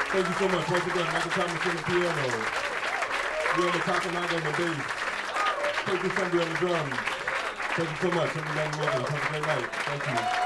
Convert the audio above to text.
Thank you so much. Once again, Michael Thomas on the piano. We on the Kakamega on the bass. Thank you, Sunday on the drums. Thank you so much. I'm Emmanuel Evans. Have a great night. Thank you.